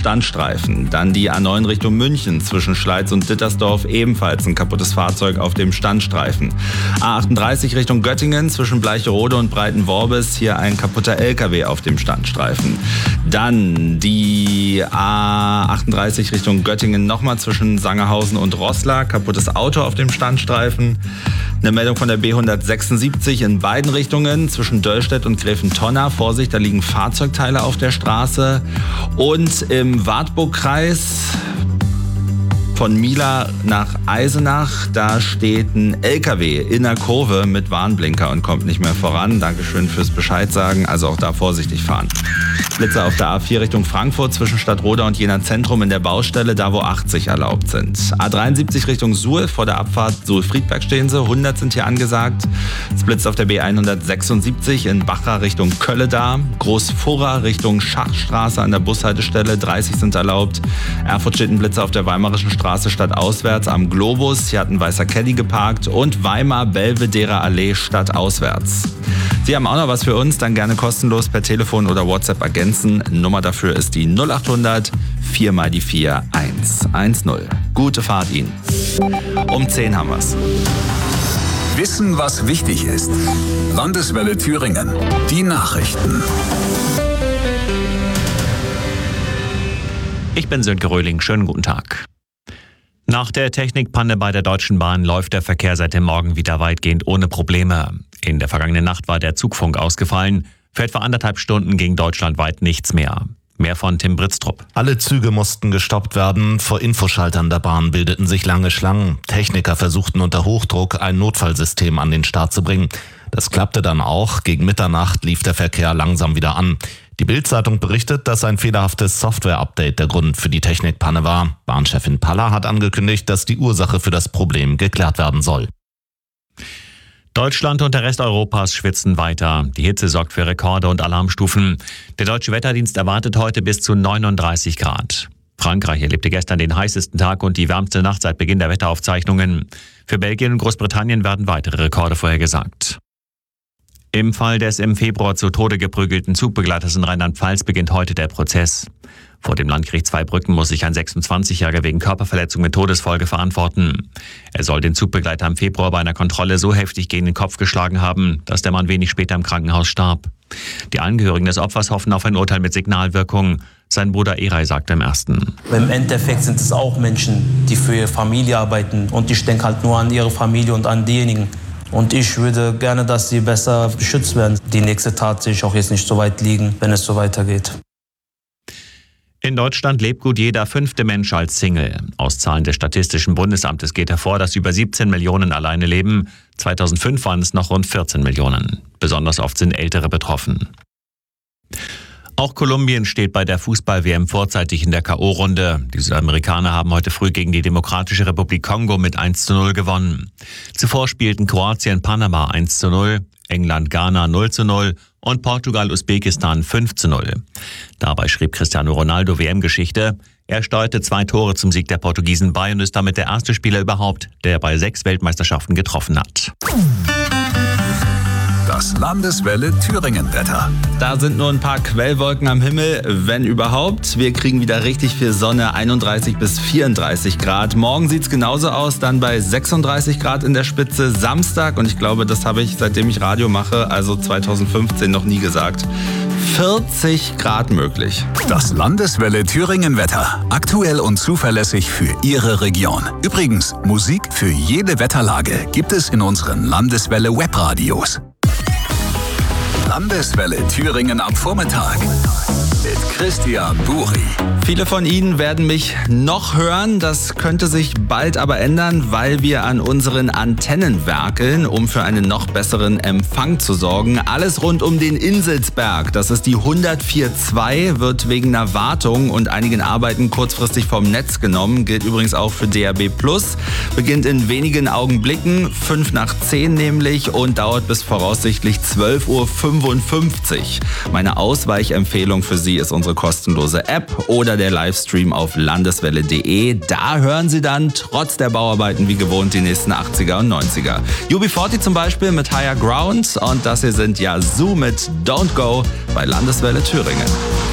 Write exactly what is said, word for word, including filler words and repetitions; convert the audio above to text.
Standstreifen. Dann die A neun Richtung München zwischen Schleiz und Dittersdorf, ebenfalls ein kaputtes Fahrzeug auf dem Standstreifen. A achtunddreißig Richtung Göttingen zwischen Bleicherode und Breitenworbis, hier ein kaputter L K W auf dem Standstreifen. Dann die A achtunddreißig Richtung Göttingen nochmal zwischen Sangerhausen und Roßla, kaputtes Auto auf dem Standstreifen. Eine Meldung von der B hundertsechsundsiebzig in beiden Richtungen zwischen Döllstedt und Gräfentonna. Vorsicht, da liegen Fahrzeugteile auf der Straße. Und im Wartburgkreis von Mila nach Eisenach, da steht ein L K W in der Kurve mit Warnblinker und kommt nicht mehr voran. Dankeschön fürs Bescheid sagen, also auch da vorsichtig fahren. Blitzer auf der A vier Richtung Frankfurt zwischen Stadtroda und Jena Zentrum in der Baustelle, da wo achtzig erlaubt sind. A dreiundsiebzig Richtung Suhl, vor der Abfahrt Suhl-Friedberg stehen sie, hundert sind hier angesagt. Es blitzt auf der B hundertsechsundsiebzig in Bachra Richtung Kölle-Dar. Großfurra Richtung Schachstraße an der Bushaltestelle, dreißig sind erlaubt. Erfurt steht ein Blitzer auf der Weimarischen Straße stadtauswärts am Globus. Hier hat ein weißer Caddy geparkt. Und Weimar Belvedere Allee stadtauswärts. Sie haben auch noch was für uns, dann gerne kostenlos per Telefon oder WhatsApp ergänzen. Nummer dafür ist die null achthundert vier mal die vier eins eins null. Gute Fahrt Ihnen. Um zehn haben wir's. Wissen, was wichtig ist. Landeswelle Thüringen. Die Nachrichten. Ich bin Sönke Röhling. Schönen guten Tag. Nach der Technikpanne bei der Deutschen Bahn läuft der Verkehr seit dem Morgen wieder weitgehend ohne Probleme. In der vergangenen Nacht war der Zugfunk ausgefallen. Für etwa anderthalb Stunden ging deutschlandweit nichts mehr. Mehr von Tim Britztrup. Alle Züge mussten gestoppt werden. Vor Infoschaltern der Bahn bildeten sich lange Schlangen. Techniker versuchten unter Hochdruck ein Notfallsystem an den Start zu bringen. Das klappte dann auch. Gegen Mitternacht lief der Verkehr langsam wieder an. Die Bild-Zeitung berichtet, dass ein fehlerhaftes Software-Update der Grund für die Technikpanne war. Bahnchefin Paller hat angekündigt, dass die Ursache für das Problem geklärt werden soll. Deutschland und der Rest Europas schwitzen weiter. Die Hitze sorgt für Rekorde und Alarmstufen. Der Deutsche Wetterdienst erwartet heute bis zu neununddreißig Grad. Frankreich erlebte gestern den heißesten Tag und die wärmste Nacht seit Beginn der Wetteraufzeichnungen. Für Belgien und Großbritannien werden weitere Rekorde vorhergesagt. Im Fall des im Februar zu Tode geprügelten Zugbegleiters in Rheinland-Pfalz beginnt heute der Prozess. Vor dem Landgericht Zweibrücken muss sich ein sechsundzwanzigjähriger wegen Körperverletzung mit Todesfolge verantworten. Er soll den Zugbegleiter im Februar bei einer Kontrolle so heftig gegen den Kopf geschlagen haben, dass der Mann wenig später im Krankenhaus starb. Die Angehörigen des Opfers hoffen auf ein Urteil mit Signalwirkung. Sein Bruder Eray sagte im Ersten: Im Endeffekt sind es auch Menschen, die für ihre Familie arbeiten. Und ich denke halt nur an ihre Familie und an diejenigen. Und ich würde gerne, dass sie besser beschützt werden. Die nächste Tat sehe ich auch jetzt nicht so weit liegen, wenn es so weitergeht. In Deutschland lebt gut jeder fünfte Mensch als Single. Aus Zahlen des Statistischen Bundesamtes geht hervor, dass über siebzehn Millionen alleine leben. zweitausendfünf waren es noch rund vierzehn Millionen. Besonders oft sind Ältere betroffen. Auch Kolumbien steht bei der Fußball-W M vorzeitig in der K O-Runde. Die Südamerikaner haben heute früh gegen die Demokratische Republik Kongo mit eins zu null gewonnen. Zuvor spielten Kroatien Panama eins zu null, England Ghana null zu null und Portugal Usbekistan fünf zu null. Dabei schrieb Cristiano Ronaldo W M-Geschichte. Er steuerte zwei Tore zum Sieg der Portugiesen bei und ist damit der erste Spieler überhaupt, der bei sechs Weltmeisterschaften getroffen hat. Das Landeswelle Thüringen-Wetter. Da sind nur ein paar Quellwolken am Himmel, wenn überhaupt. Wir kriegen wieder richtig viel Sonne, einunddreißig bis vierunddreißig Grad. Morgen sieht's genauso aus, dann bei sechsunddreißig Grad in der Spitze. Samstag, und ich glaube, das habe ich, seitdem ich Radio mache, also zweitausendfünfzehn, noch nie gesagt, vierzig Grad möglich. Das Landeswelle Thüringen-Wetter. Aktuell und zuverlässig für Ihre Region. Übrigens, Musik für jede Wetterlage gibt es in unseren Landeswelle Webradios. Landeswelle Thüringen am Vormittag mit Christian Buri. Viele von Ihnen werden mich noch hören. Das könnte sich bald aber ändern, weil wir an unseren Antennen werkeln, um für einen noch besseren Empfang zu sorgen. Alles rund um den Inselsberg. Das ist die hundertvier Komma zwei, wird wegen einer Wartung und einigen Arbeiten kurzfristig vom Netz genommen. Gilt übrigens auch für D A B plus. Beginnt in wenigen Augenblicken, fünf nach zehn nämlich, und dauert bis voraussichtlich zwölf Uhr fünfundfünfzig. Meine Ausweichempfehlung für Sie ist unsere kostenlose App oder der Livestream auf landeswelle punkt de. Da hören Sie dann trotz der Bauarbeiten wie gewohnt die nächsten achtziger und neunziger. U B vierzig zum Beispiel mit Higher Ground, und das hier sind Yazoo mit Don't Go bei Landeswelle Thüringen.